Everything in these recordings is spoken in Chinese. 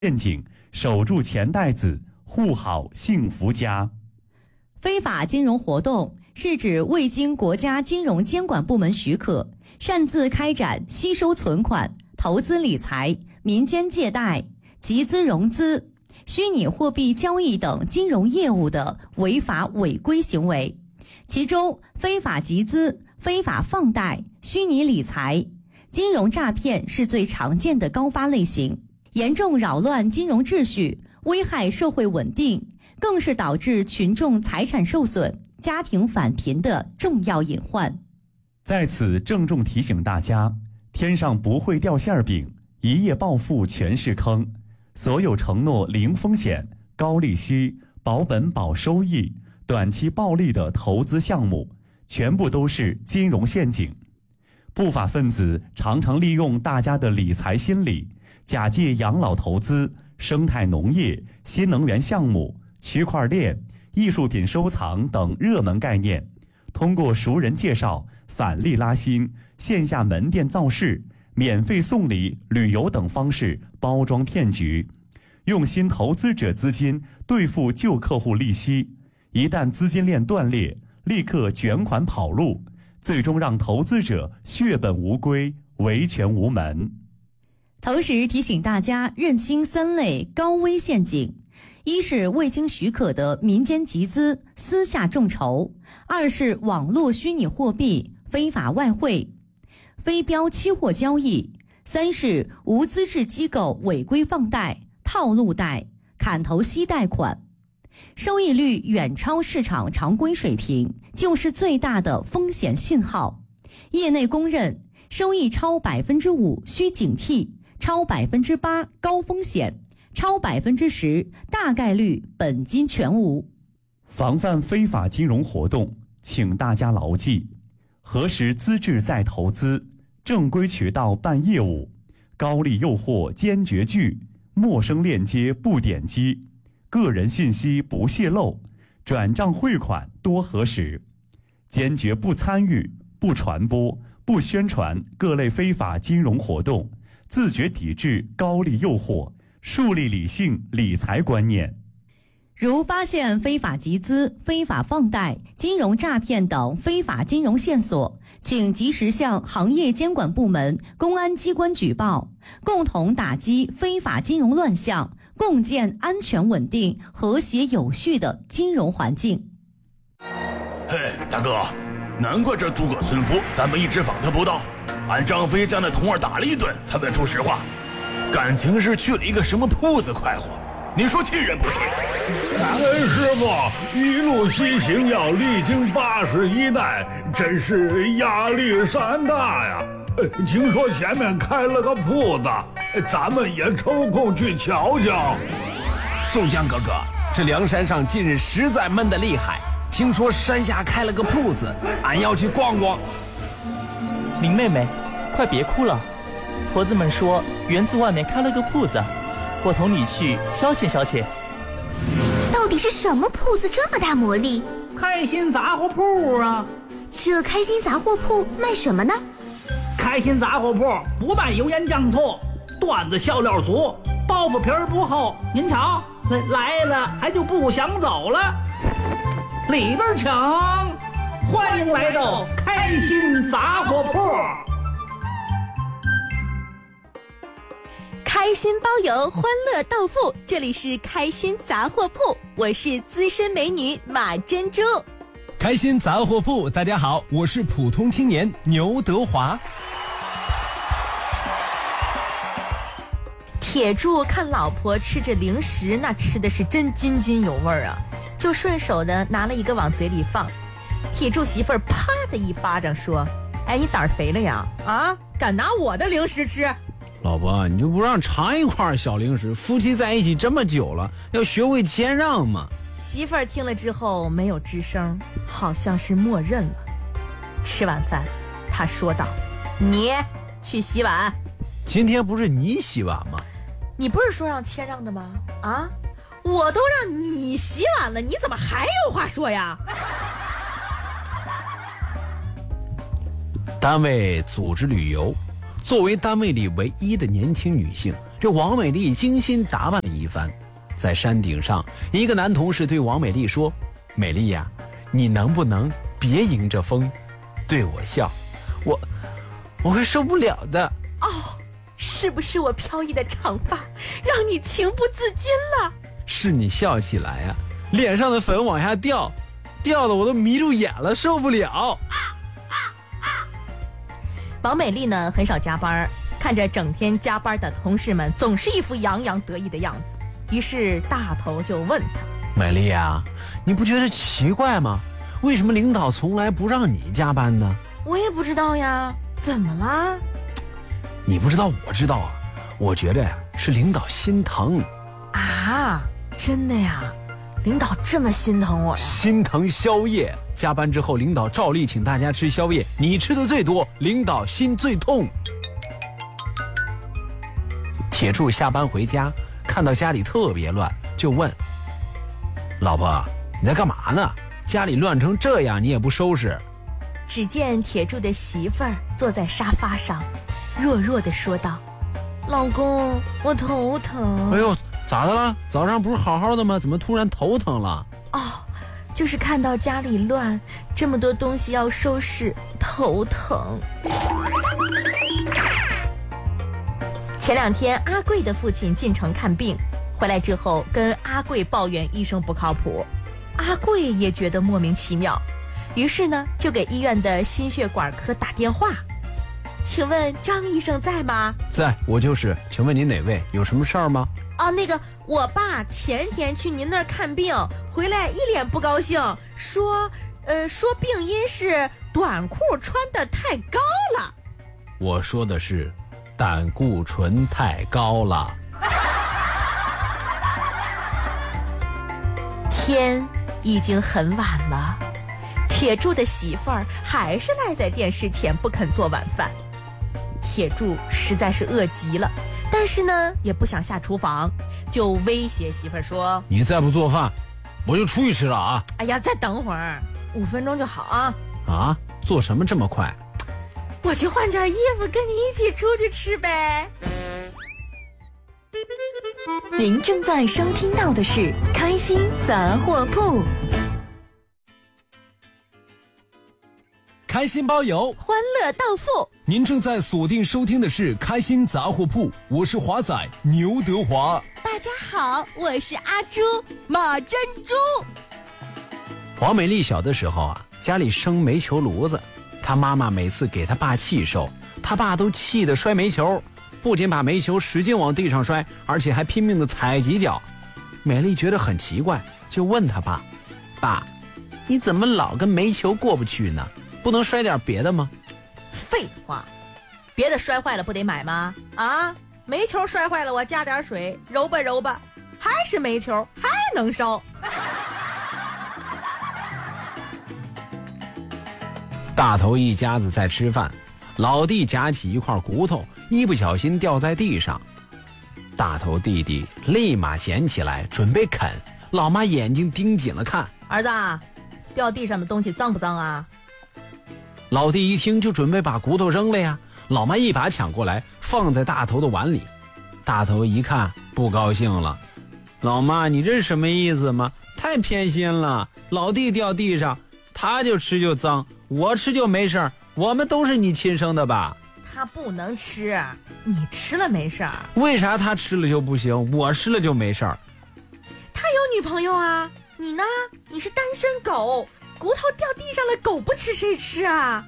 陷阱，守住钱袋子，护好幸福家。 非法金融活动是指未经国家金融监管部门许可，擅自开展吸收存款、投资理财、民间借贷、集资融资、虚拟货币交易等金融业务的违法违规行为。其中，非法集资、非法放贷、虚拟理财、金融诈骗是最常见的高发类型，严重扰乱金融秩序，危害社会稳定，更是导致群众财产受损、家庭返贫的重要隐患。 在此郑重提醒大家，天上不会掉馅饼，一夜暴富全是坑。所有承诺零风险、高利息、保本保收益、短期暴利的投资项目，全部都是金融陷阱。不法分子常常利用大家的理财心理，假借养老投资、生态农业、新能源项目、区块链、艺术品收藏等热门概念，通过熟人介绍、返利拉新、线下门店造势、免费送礼、旅游等方式包装骗局，用新投资者资金兑付旧客户利息，一旦资金链断裂，立刻卷款跑路，最终让投资者血本无归，维权无门。 同时提醒大家认清3类高危陷阱：一是未经许可的民间集资、私下众筹；二是网络虚拟货币、非法外汇、非标期货交易；三是无资质机构违规放贷、套路贷、砍头息贷款。收益率远超市场常规水平，就是最大的风险信号。业内公认，收益超 5% 需警惕，超 8% 高风险，超 10% 大概率本金全无。 防范非法金融活动，请大家牢记：核实资质再投资，正规渠道办业务，高利诱惑坚决拒，陌生链接不点击，个人信息不泄露，转账汇款多核实，坚决不参与、不传播、不宣传各类非法金融活动，自觉抵制高利诱惑，树立理性理财观念。 如发现非法集资、非法放贷、金融诈骗等非法金融线索，请及时向行业监管部门、公安机关举报，共同打击非法金融乱象，共建安全稳定、和谐有序的金融环境。 嘿，大哥，难怪这诸葛村夫咱们一直访他不到，俺张飞将那童儿打了一顿才问出实话，感情是去了一个什么铺子快活，你说气人不气？ 感恩师傅一路西行，要历经81代，真是压力山大呀。听说前面开了个铺子，咱们也抽空去瞧瞧。 宋江哥哥，这梁山上近日实在闷得厉害，听说山下开了个铺子，俺要去逛逛。 林妹妹，快别哭了，婆子们说园子外面开了个铺子，我同你去消遣消遣。 到底是什么铺子这么大魔力？ 开心杂货铺啊！ 这开心杂货铺卖什么呢？ 开心杂货铺不卖油盐酱醋，段子笑料足，包袱皮儿不厚。您瞧，来了还就不想走了。里边请，欢迎来到开心杂货铺。 开心包邮，欢乐到付，这里是开心杂货铺，我是资深美女马珍珠。 开心杂货铺，大家好，我是普通青年牛德华。 铁柱看老婆吃着零食，那吃的是真津津有味啊，就顺手的拿了一个往嘴里放。铁柱媳妇儿啪的一巴掌说：“哎，你胆儿肥了呀？啊，敢拿我的零食吃？ 老婆，你就不让尝一块小零食？夫妻在一起这么久了，要学会谦让嘛。” 媳妇儿听了之后没有吱声，好像是默认了。吃完饭，她说道：“你去洗碗。” 今天不是你洗碗吗？ 你不是说让谦让的吗？啊，我都让你洗碗了，你怎么还有话说呀？ 单位组织旅游，作为单位里唯一的年轻女性， 这王美丽精心打扮了一番，在山顶上，一个男同事对王美丽说：“美丽呀，你能不能别迎着风，对我笑？我会受不了的。” 哦，是不是我飘逸的长发让你情不自禁了？ 是你笑起来呀，脸上的粉往下掉，掉的我都迷住眼了，受不了。 王美丽呢，很少加班，看着整天加班的同事们总是一副洋洋得意的样子，于是大头就问她：“ 美丽呀，你不觉得奇怪吗？为什么领导从来不让你加班呢？”“ 我也不知道呀，怎么啦？”“ 你不知道，我知道啊。我觉得呀，是领导心疼。”“ 啊，真的呀？领导这么心疼我呀？”“ 心疼宵夜，加班之后领导照例请大家吃宵夜，你吃的最多，领导心最痛。”铁柱下班回家，看到家里特别乱，就问：“老婆，你在干嘛呢？家里乱成这样，你也不收拾？” 只见铁柱的媳妇儿坐在沙发上，弱弱地说道：“老公，我头疼。”“ 哎呦，咋的了？早上不是好好的吗？怎么突然头疼了？”“ 哦，就是看到家里乱，这么多东西要收拾，头疼。”前2天，阿贵的父亲进城看病，回来之后跟阿贵抱怨医生不靠谱，阿贵也觉得莫名其妙，于是呢就给医院的心血管科打电话：“请问张医生在吗？”“ 在，我就是。请问您哪位？有什么事儿吗？”“ 哦，那个我爸前天去您那儿看病，回来一脸不高兴，说病因是短裤穿得太高了。”“ 我说的是胆固醇太高了。” 天已经很晚了，铁柱的媳妇儿还是赖在电视前不肯做晚饭。铁柱实在是饿极了，但是呢也不想下厨房，就威胁媳妇儿说：“ 你再不做饭，我就出去吃了啊！”“ 哎呀，再等会儿，5分钟就好啊。”“ 啊，做什么这么快？”“ 我去换件衣服，跟你一起出去吃呗。” 您正在收听到的是开心杂货铺， 开心包邮， 欢乐到付。 您正在锁定收听的是开心杂货铺，我是华仔牛德华。 大家好，我是阿朱马珍珠。 黄美丽小的时候啊，家里生煤球炉子，她妈妈每次给她爸气受，她爸都气得摔煤球，不仅把煤球使劲往地上摔，而且还拼命地踩几脚。美丽觉得很奇怪，就问她爸：“爸，你怎么老跟煤球过不去呢？不能摔点别的吗？”“ 废话，别的摔坏了不得买吗？啊，煤球摔坏了我加点水揉吧揉吧，还是煤球，还能烧。” 大头一家子在吃饭，老弟夹起一块骨头，一不小心掉在地上，大头弟弟立马捡起来准备啃，老妈眼睛盯紧了看：“ 儿子，掉地上的东西脏不脏啊？” 老弟一听就准备把骨头扔了呀，老妈一把抢过来放在大头的碗里。大头一看不高兴了：“老妈，你这是什么意思吗？太偏心了，老弟掉地上他就吃就脏，我吃就没事，我们都是你亲生的吧？”“ 他不能吃，你吃了没事。”“ 为啥他吃了就不行，我吃了就没事？”“ 他有女朋友啊，你呢？你是单身狗，骨头掉地上了，狗不吃谁吃啊？”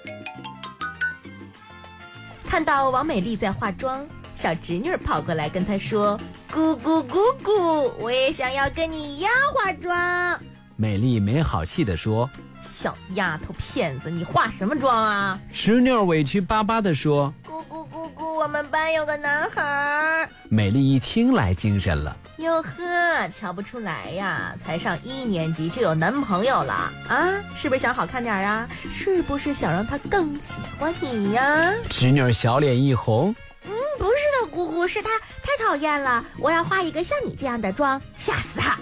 看到王美丽在化妆，小侄女跑过来跟她说：“姑姑姑姑，我也想要跟你一样化妆。” 美丽没好气地说：“ 小丫头片子，你化什么妆啊？” 侄女委屈巴巴地说：“ 姑姑姑姑，我们班有个男孩。” 美丽一听来精神了：“ 哟呵，瞧不出来呀，才上1年级就有男朋友了啊？是不是想好看点啊？是不是想让他更喜欢你呀？” 侄女小脸一红：“ 不是的，姑姑，是他太讨厌了，我要化一个像你这样的妆，吓死他。”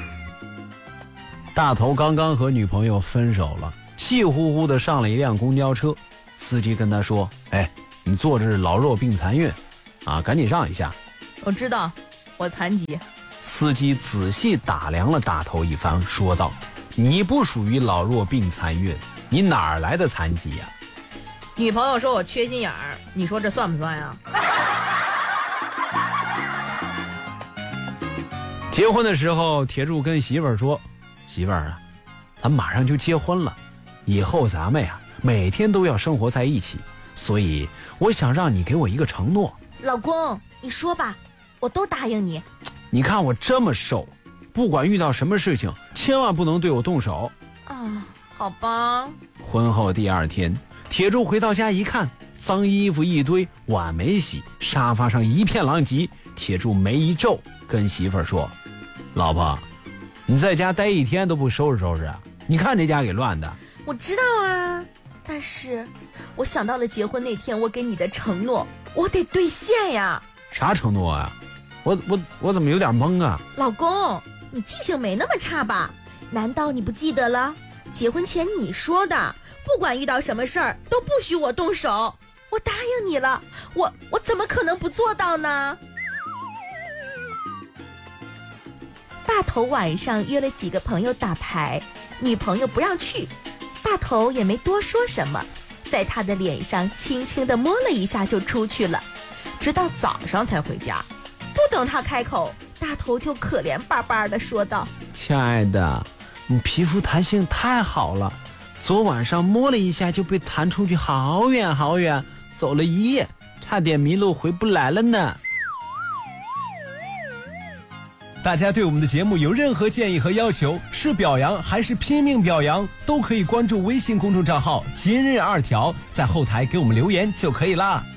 大头刚刚和女朋友分手了，气呼呼的上了一辆公交车，司机跟他说：“哎，你坐着是老弱病残孕啊，赶紧让一下， 我知道，我残疾。 司机仔细打量了大头一番，说道：“你不属于老弱病残孕，你哪儿来的残疾呀？” 女朋友说我缺心眼儿，你说这算不算呀？ 结婚的时候，铁柱跟媳妇儿说：“媳妇儿啊，咱马上就结婚了，以后咱们呀每天都要生活在一起，所以我想让你给我一个承诺。” 老公，你说吧，我都答应你。 你看我这么瘦，不管遇到什么事情，千万不能对我动手。 啊，好吧。 婚后第二天，铁柱回到家一看，脏衣服一堆，碗没洗，沙发上一片狼藉。铁柱眉一皱，跟媳妇儿说：“老婆，你在家待一天都不收拾收拾啊？你看这家给乱的。” 我知道啊，但是我想到了结婚那天我给你的承诺，我得兑现呀。 啥承诺啊？我怎么有点懵啊？ 老公，你记性没那么差吧？难道你不记得了？结婚前你说的，不管遇到什么事儿都不许我动手。我答应你了，我怎么可能不做到呢？大头晚上约了几个朋友打牌，女朋友不让去，大头也没多说什么，在他的脸上轻轻地摸了一下就出去了，直到早上才回家。不等他开口，大头就可怜巴巴地说道：“ 亲爱的，你皮肤弹性太好了，昨晚上摸了一下就被弹出去好远好远，走了一夜，差点迷路回不来了呢。” 大家对我们的节目有任何建议和要求，是表扬还是拼命表扬，都可以关注微信公众账号今日2条，在后台给我们留言就可以啦。